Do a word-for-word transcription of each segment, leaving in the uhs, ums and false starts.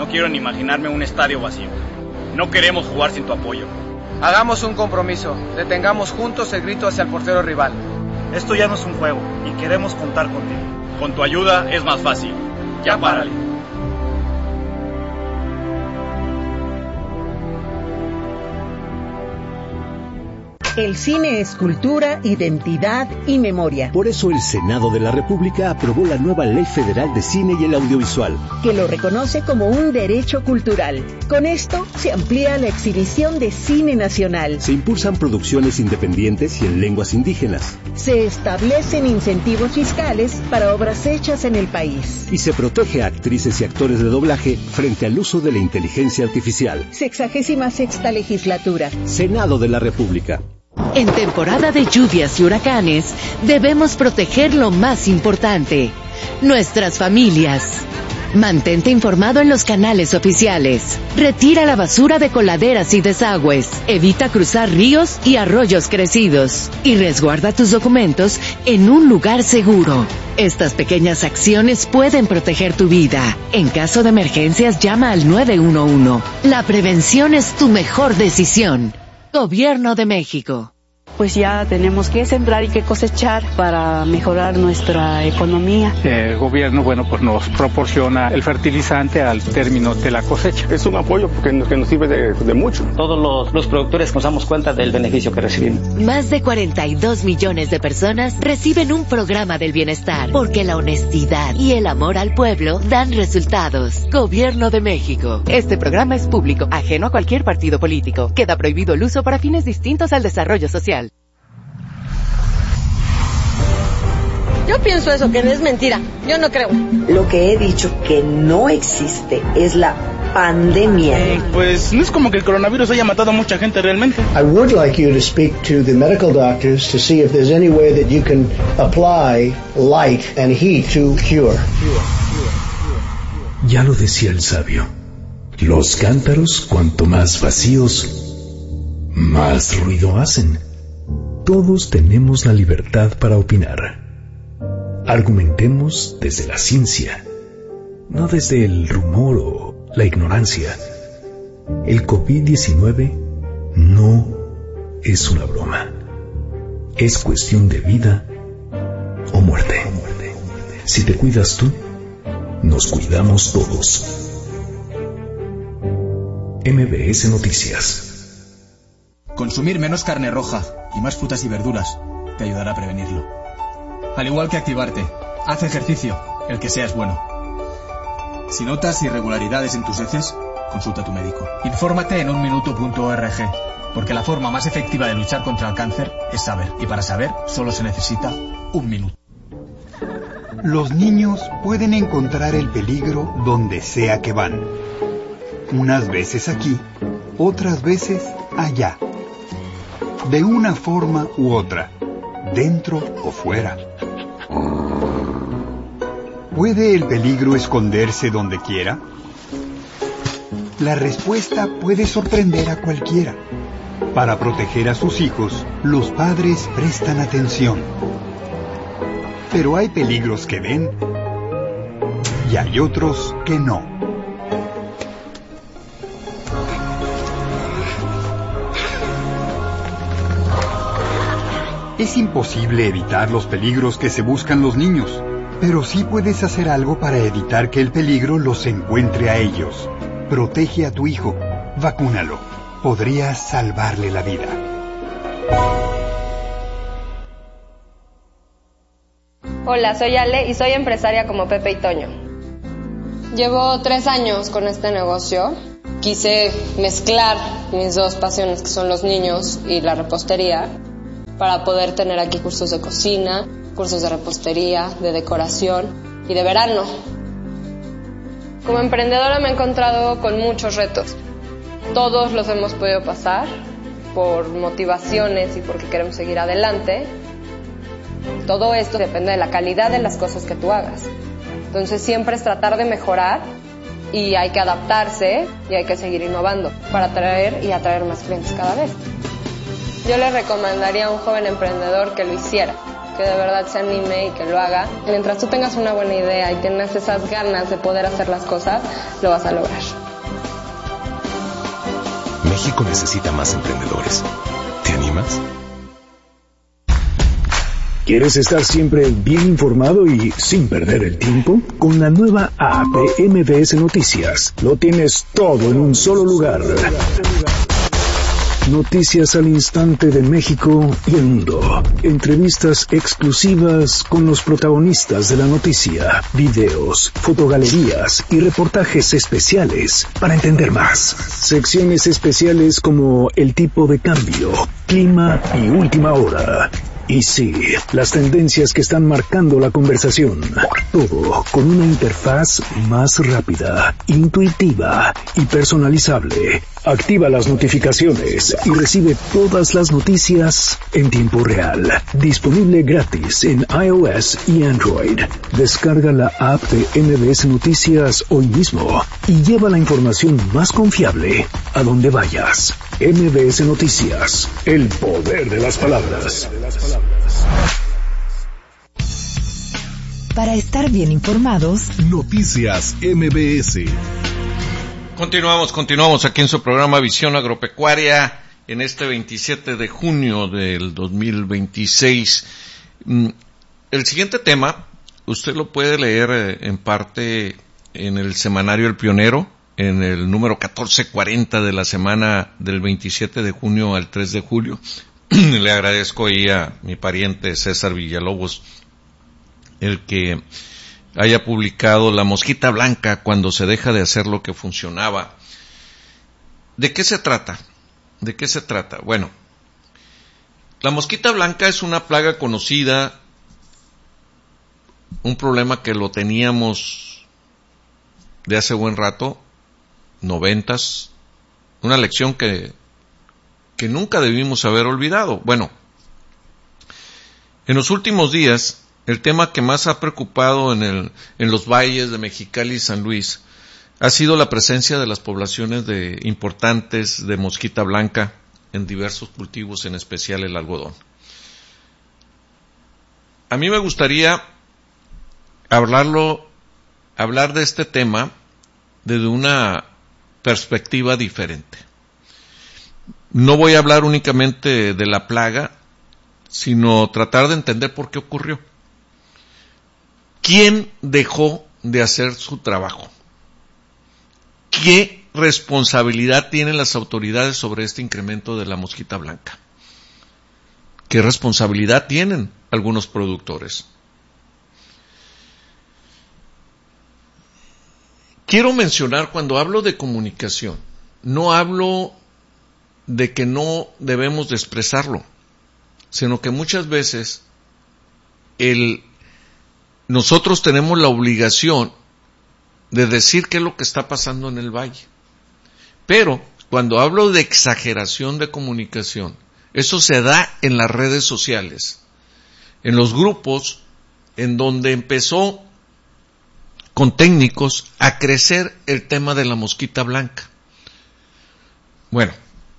No quiero ni imaginarme un estadio vacío. No queremos jugar sin tu apoyo. Hagamos un compromiso. Detengamos juntos el grito hacia el portero rival. Esto ya no es un juego y queremos contar contigo. Con tu ayuda es más fácil. Ya párale. El cine es cultura, identidad y memoria. Por eso el Senado de la República aprobó la nueva Ley Federal de Cine y el Audiovisual, que lo reconoce como un derecho cultural. Con esto se amplía la exhibición de cine nacional. Se impulsan producciones independientes y en lenguas indígenas. Se establecen incentivos fiscales para obras hechas en el país. Y se protege a actrices y actores de doblaje frente al uso de la inteligencia artificial. Sexagésima sexta legislatura. Senado de la República. En temporada de lluvias y huracanes, debemos proteger lo más importante, nuestras familias. Mantente informado en los canales oficiales. Retira la basura de coladeras y desagües. Evita cruzar ríos y arroyos crecidos. Y resguarda tus documentos en un lugar seguro. Estas pequeñas acciones pueden proteger tu vida. En caso de emergencias, llama al nueve uno uno. La prevención es tu mejor decisión. Gobierno de México. Pues ya tenemos que sembrar y que cosechar para mejorar nuestra economía. El gobierno, bueno, pues nos proporciona el fertilizante al término de la cosecha. Es un apoyo que nos, que nos sirve de, de mucho. Todos los, los productores nos damos cuenta del beneficio que recibimos. Más de cuarenta y dos millones de personas reciben un programa del bienestar, porque la honestidad y el amor al pueblo dan resultados. Gobierno de México. Este programa es público, ajeno a cualquier partido político. Queda prohibido el uso para fines distintos al desarrollo social. Yo pienso eso, que es mentira. Yo no creo. Lo que he dicho que no existe es la pandemia. Eh, pues no es como que el coronavirus haya matado a mucha gente realmente. I would like you to speak to the medical doctors to see if there's any way that you can apply light and heat to cure. Ya lo decía el sabio. Los cántaros, cuanto más vacíos, más ruido hacen. Todos tenemos la libertad para opinar. Argumentemos desde la ciencia, no desde el rumor o la ignorancia. El COVID diecinueve no es una broma. Es cuestión de vida o muerte. Si te cuidas tú, nos cuidamos todos. M B S Noticias. Consumir menos carne roja y más frutas y verduras te ayudará a prevenirlo. Al igual que activarte, haz ejercicio, el que sea es bueno. Si notas irregularidades en tus heces, consulta a tu médico. Infórmate en un minuto punto org, porque la forma más efectiva de luchar contra el cáncer es saber, y para saber solo se necesita un minuto. Los niños pueden encontrar el peligro donde sea que van. Unas veces aquí, otras veces allá. De una forma u otra, dentro o fuera. ¿Puede el peligro esconderse donde quiera? La respuesta puede sorprender a cualquiera. Para proteger a sus hijos, los padres prestan atención. Pero hay peligros que ven y hay otros que no. Es imposible evitar los peligros que se buscan los niños, pero sí puedes hacer algo para evitar que el peligro los encuentre a ellos. Protege a tu hijo, vacúnalo. Podrías salvarle la vida. Hola, soy Ale y soy empresaria como Pepe y Toño. Llevo tres años con este negocio. Quise mezclar mis dos pasiones, que son los niños y la repostería, para poder tener aquí cursos de cocina, cursos de repostería, de decoración y de verano. Como emprendedora me he encontrado con muchos retos. Todos los hemos podido pasar por motivaciones y porque queremos seguir adelante. Todo esto depende de la calidad de las cosas que tú hagas. Entonces siempre es tratar de mejorar y hay que adaptarse y hay que seguir innovando para atraer y atraer más clientes cada vez. Yo le recomendaría a un joven emprendedor que lo hiciera, que de verdad se anime y que lo haga. Mientras tú tengas una buena idea y tengas esas ganas de poder hacer las cosas, lo vas a lograr. México necesita más emprendedores. ¿Te animas? ¿Quieres estar siempre bien informado y sin perder el tiempo? Con la nueva app de M B S Noticias, lo tienes todo en un solo lugar. Noticias al instante de México y el mundo. Entrevistas exclusivas con los protagonistas de la noticia. Videos, fotogalerías y reportajes especiales para entender más. Secciones especiales como el tipo de cambio, clima y última hora. Y sí, las tendencias que están marcando la conversación. Todo con una interfaz más rápida, intuitiva y personalizable. Activa las notificaciones y recibe todas las noticias en tiempo real. Disponible gratis en iOS y Android. Descarga la app de M B S Noticias hoy mismo y lleva la información más confiable a donde vayas. M B S Noticias, el poder de las palabras. Para estar bien informados, Noticias M B S. Continuamos, continuamos aquí en su programa Visión Agropecuaria en este veintisiete de junio del dos mil veintiséis. El siguiente tema, usted lo puede leer en parte en el semanario El Pionero, en el número catorce cuarenta de la semana del veintisiete de junio al tres de julio. Le agradezco ahí a mi pariente César Villalobos el que haya publicado La mosquita blanca cuando se deja de hacer lo que funcionaba. ¿De qué se trata? ¿De qué se trata? Bueno, la mosquita blanca es una plaga conocida, un problema que lo teníamos de hace buen rato, noventas, una lección que, que nunca debimos haber olvidado. Bueno, en los últimos días, el tema que más ha preocupado en, el, en los valles de Mexicali y San Luis ha sido la presencia de las poblaciones de, importantes de mosquita blanca en diversos cultivos, en especial el algodón. A mí me gustaría hablarlo, hablar de este tema desde una perspectiva diferente. No voy a hablar únicamente de la plaga, sino tratar de entender por qué ocurrió. ¿Quién dejó de hacer su trabajo? ¿Qué responsabilidad tienen las autoridades sobre este incremento de la mosquita blanca? ¿Qué responsabilidad tienen algunos productores? Quiero mencionar, cuando hablo de comunicación, no hablo de que no debemos de expresarlo, sino que muchas veces el nosotros tenemos la obligación de decir qué es lo que está pasando en el valle. Pero cuando hablo de exageración de comunicación, eso se da en las redes sociales, en los grupos en donde empezó con técnicos a crecer el tema de la mosquita blanca. Bueno,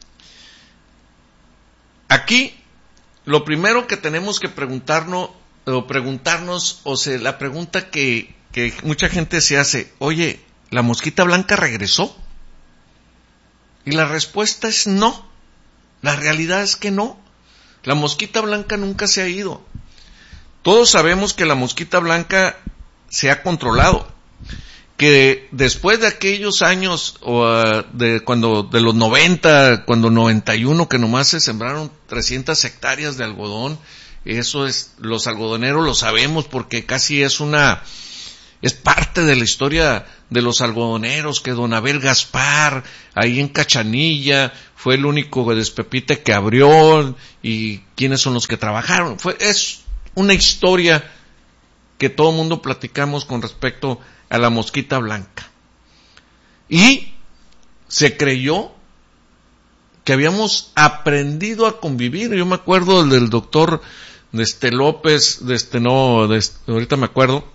aquí lo primero que tenemos que preguntarnos o preguntarnos, o sea, la pregunta que, que mucha gente se hace, oye, ¿la mosquita blanca regresó? Y la respuesta es no. La realidad es que no. La mosquita blanca nunca se ha ido. Todos sabemos que la mosquita blanca se ha controlado, que después de aquellos años, o uh, de cuando, de los noventa, cuando noventa y uno, que nomás se sembraron trescientas hectáreas de algodón. Eso es, los algodoneros lo sabemos porque casi es una, es parte de la historia de los algodoneros, que don Abel Gaspar, ahí en Cachanilla, fue el único despepite que abrió, y quiénes son los que trabajaron. Fue, es una historia que todo el mundo platicamos con respecto a la mosquita blanca. Y se creyó que habíamos aprendido a convivir. Yo me acuerdo del doctor de este López, de este no, de este, ahorita me acuerdo,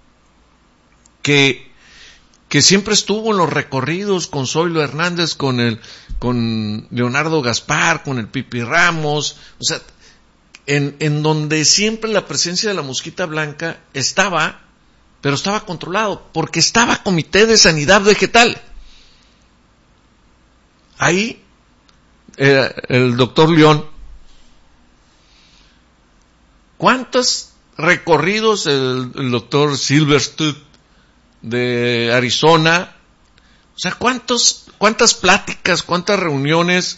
que, que siempre estuvo en los recorridos con Zoilo Hernández, con el, con Leonardo Gaspar, con el Pipi Ramos, o sea, en, en donde siempre la presencia de la mosquita blanca estaba, pero estaba controlado, porque estaba Comité de Sanidad Vegetal. Ahí, eh, el doctor León, ¿cuántos recorridos el, el doctor Silverstein de Arizona? O sea, ¿cuántos, cuántas pláticas, cuántas reuniones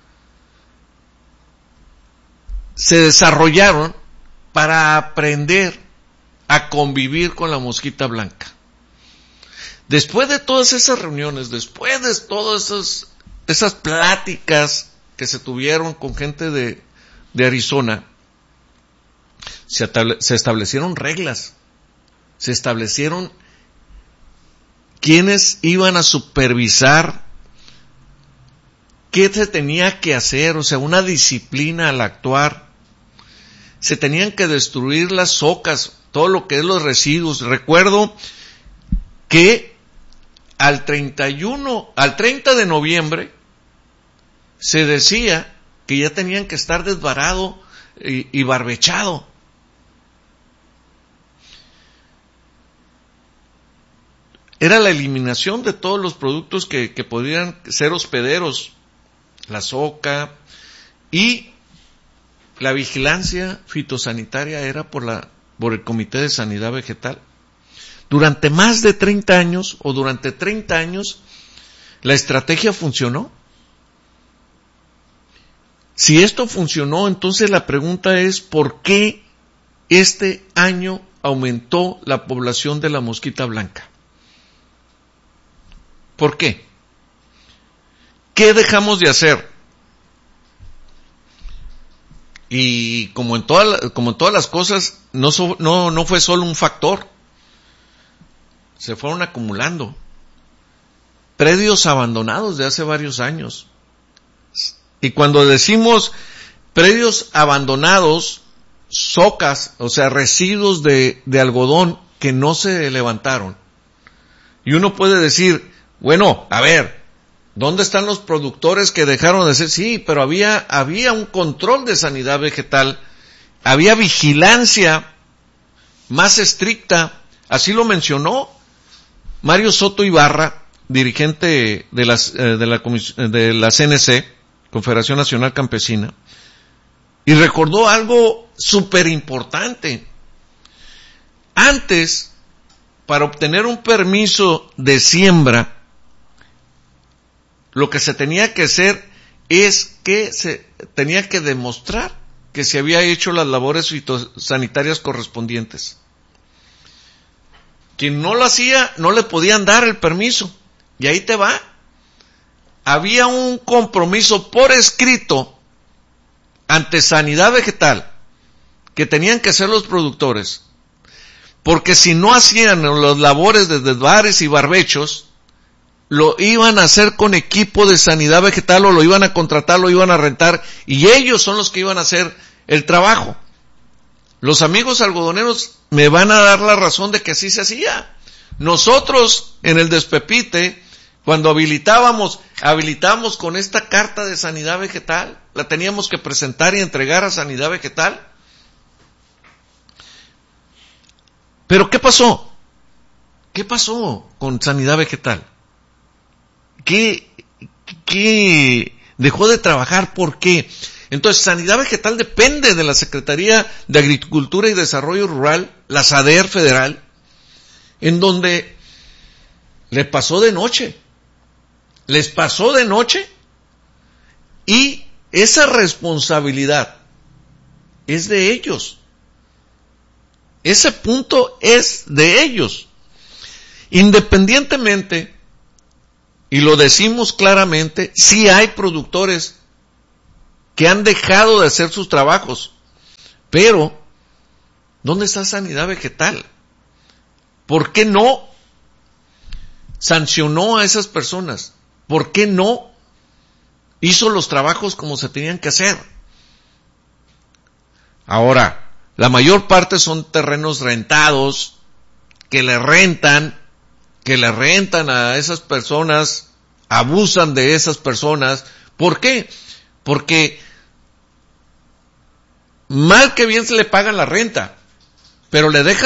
se desarrollaron para aprender a convivir con la mosquita blanca? Después de todas esas reuniones, después de todas esas, esas pláticas que se tuvieron con gente de, de Arizona, se, atable, se establecieron reglas, se establecieron quiénes iban a supervisar qué se tenía que hacer, o sea, una disciplina al actuar. Se tenían que destruir las socas, todo lo que es los residuos. Recuerdo que al treinta y uno, al treinta de noviembre, se decía que ya tenían que estar desbarado y, y barbechado. Era la eliminación de todos los productos que, que podrían ser hospederos, la soca, y la vigilancia fitosanitaria era por la por el Comité de Sanidad Vegetal. Durante más de treinta años, o durante treinta años, la estrategia funcionó. Si esto funcionó, entonces la pregunta es, ¿por qué este año aumentó la población de la mosquita blanca? ¿Por qué? ¿Qué dejamos de hacer? Y como en todas como en todas las cosas, no, so, no, no fue solo un factor. Se fueron acumulando. Predios abandonados de hace varios años. Y cuando decimos predios abandonados, socas, o sea, residuos de, de algodón que no se levantaron. Y uno puede decir, bueno, a ver, ¿dónde están los productores que dejaron de ser? Sí, pero había, había un control de sanidad vegetal, había vigilancia más estricta, así lo mencionó Mario Soto Ibarra, dirigente de, las, eh, de, la, de la C N C, Confederación Nacional Campesina, y recordó algo súper importante. Antes, para obtener un permiso de siembra, lo que se tenía que hacer es que se tenía que demostrar que se había hecho las labores fitosanitarias correspondientes. Quien no lo hacía, no le podían dar el permiso. Y ahí te va. Había un compromiso por escrito ante Sanidad Vegetal que tenían que hacer los productores. Porque si no hacían las labores de desbares y barbechos, lo iban a hacer con equipo de sanidad vegetal, o lo iban a contratar, lo iban a rentar, y ellos son los que iban a hacer el trabajo. Los amigos algodoneros me van a dar la razón de que así se hacía. Nosotros, en el Despepite, cuando habilitábamos, habilitamos con esta carta de sanidad vegetal, la teníamos que presentar y entregar a sanidad vegetal. Pero ¿qué pasó? ¿Qué pasó con sanidad vegetal? ¿Qué, qué dejó de trabajar? ¿Por qué? Entonces, Sanidad Vegetal depende de la Secretaría de Agricultura y Desarrollo Rural, la SADER federal, en donde le pasó de noche. Les pasó de noche, y esa responsabilidad es de ellos. Ese punto es de ellos. Independientemente, y lo decimos claramente, sí hay productores que han dejado de hacer sus trabajos, pero ¿dónde está Sanidad Vegetal? ¿Por qué no sancionó a esas personas? ¿Por qué no hizo los trabajos como se tenían que hacer? Ahora, la mayor parte son terrenos rentados, que le rentan, que le rentan a esas personas, abusan de esas personas. ¿Por qué? Porque mal que bien se le paga la renta, pero le deja